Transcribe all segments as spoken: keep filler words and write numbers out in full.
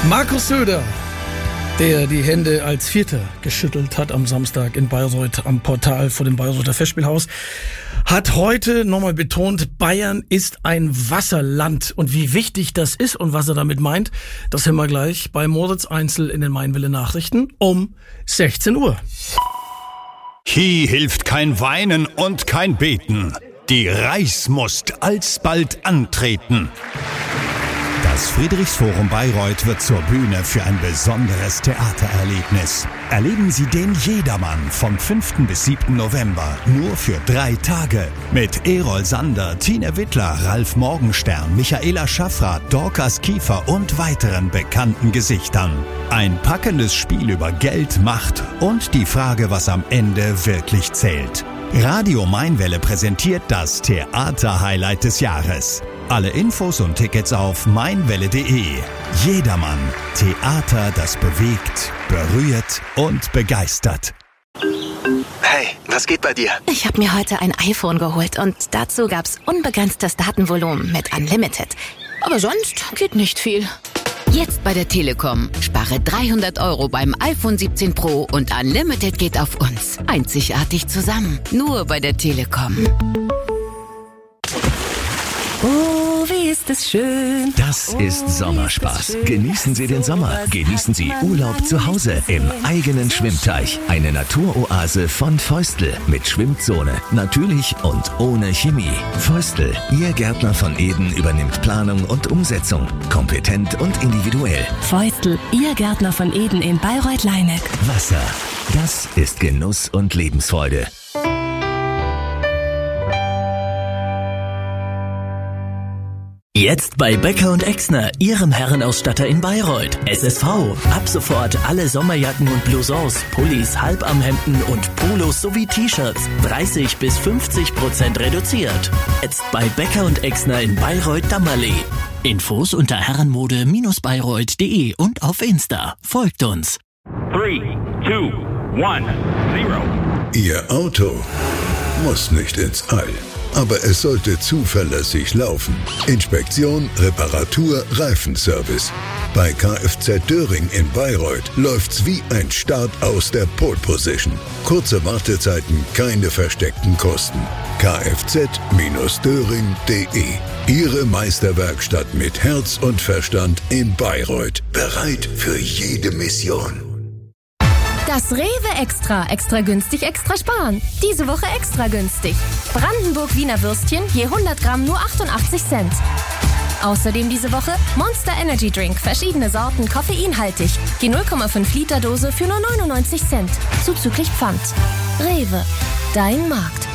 Markus Söder, der die Hände als Vierter geschüttelt hat am Samstag in Bayreuth am Portal vor dem Bayreuther Festspielhaus, hat heute nochmal betont, Bayern ist ein Wasserland. Und wie wichtig das ist und was er damit meint, das hören wir gleich bei Moritz Einzel in den Mainwelle Nachrichten um sechzehn Uhr. Hier hilft kein Weinen und kein Beten. Die Reichsmust alsbald antreten. Das Friedrichsforum Bayreuth wird zur Bühne für ein besonderes Theatererlebnis. Erleben Sie den Jedermann vom fünften bis siebten November nur für drei Tage. Mit Erol Sander, Tine Wittler, Ralf Morgenstern, Michaela Schaffrath, Dorcas Kiefer und weiteren bekannten Gesichtern. Ein packendes Spiel über Geld, Macht und die Frage, was am Ende wirklich zählt. Radio Mainwelle präsentiert das Theater-Highlight des Jahres. Alle Infos und Tickets auf mainwelle punkt de. Jedermann. Theater, das bewegt, berührt und begeistert. Hey, was geht bei dir? Ich habe mir heute ein iPhone geholt und dazu gab's unbegrenztes Datenvolumen mit Unlimited. Aber sonst geht nicht viel. Jetzt bei der Telekom. Spare dreihundert Euro beim iPhone siebzehn Pro und Unlimited geht auf uns. Einzigartig zusammen. Nur bei der Telekom. Oh, wie ist es schön. Das ist Sommerspaß. Genießen Sie den Sommer. Genießen Sie Urlaub zu Hause im eigenen Schwimmteich. Eine Naturoase von Feustel mit Schwimmzone. Natürlich und ohne Chemie. Feustel, Ihr Gärtner von Eden, übernimmt Planung und Umsetzung. Kompetent und individuell. Feustel, Ihr Gärtner von Eden in Bayreuth-Leineck. Wasser, das ist Genuss und Lebensfreude. Jetzt bei Becker und Exner, Ihrem Herrenausstatter in Bayreuth. S S V. Ab sofort alle Sommerjacken und Blousons, Pullis, Halbarmhemden und Polos sowie T-Shirts. dreißig bis fünfzig Prozent reduziert. Jetzt bei Becker und Exner in Bayreuth-Dammerlee. Infos unter herrenmode Bindestrich bayreuth punkt de und auf Insta. Folgt uns. drei, zwei, eins, null. Ihr Auto muss nicht ins All. Aber es sollte zuverlässig laufen. Inspektion, Reparatur, Reifenservice. Bei Kfz Döring in Bayreuth läuft's wie ein Start aus der Pole Position. Kurze Wartezeiten, keine versteckten Kosten. Kfz Döring punkt de. Ihre Meisterwerkstatt mit Herz und Verstand in Bayreuth. Bereit für jede Mission. Das Rewe Extra. Extra günstig, extra sparen. Diese Woche extra günstig. Brandenburg Wiener Würstchen je hundert Gramm nur achtundachtzig Cent. Außerdem diese Woche Monster Energy Drink. Verschiedene Sorten, koffeinhaltig. Je null Komma fünf Liter Dose für nur neunundneunzig Cent. Zuzüglich Pfand. Rewe. Dein Markt.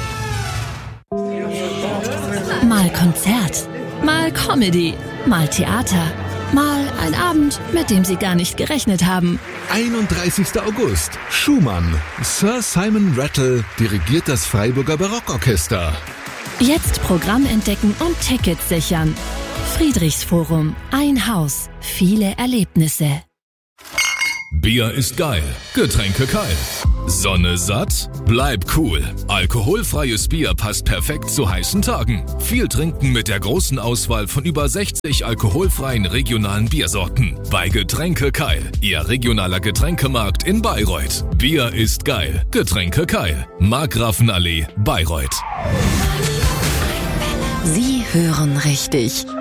Mal Konzert. Mal Comedy. Mal Theater. Mal ein Abend, mit dem Sie gar nicht gerechnet haben. einunddreißigster August. Schumann. Sir Simon Rattle dirigiert das Freiburger Barockorchester. Jetzt Programm entdecken und Tickets sichern. Friedrichsforum. Ein Haus. Viele Erlebnisse. Bier ist geil. Getränke kalt. Sonne satt? Bleib cool. Alkoholfreies Bier passt perfekt zu heißen Tagen. Viel trinken mit der großen Auswahl von über sechzig alkoholfreien regionalen Biersorten. Bei Getränke Keil, Ihr regionaler Getränkemarkt in Bayreuth. Bier ist geil. Getränke Keil. Markgrafenallee, Bayreuth. Sie hören richtig.